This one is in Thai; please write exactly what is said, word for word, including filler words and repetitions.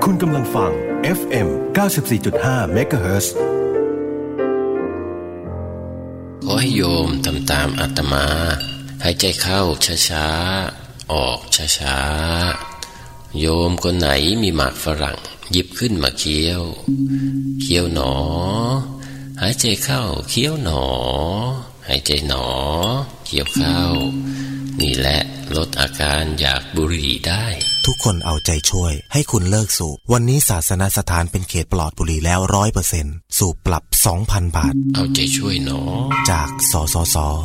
คุณกำลังฟัง เอฟ เอ็ม เก้าสิบสี่จุดห้า เมกะเฮิรตซ์ขอให้โยมทำตามอาตมาหายใจเข้าช้าๆออกช้าๆโยมคนไหนมีหมากฝรั่งหยิบขึ้นมาเคี้ยวเคี้ยวหนอหายใจเข้าเคี้ยวหนอหายใจหนอเคี้ยวเข้านี่แหละลดอาการอยากบุหรี่ได้ทุกคนเอาใจช่วยให้คุณเลิกสูบวันนี้ศาสนสถานเป็นเขตปลอดบุหรี่แล้ว ร้อยเปอร์เซ็นต์ สูบปรับ สองพัน บาทเอาใจช่วยหนอจากสสส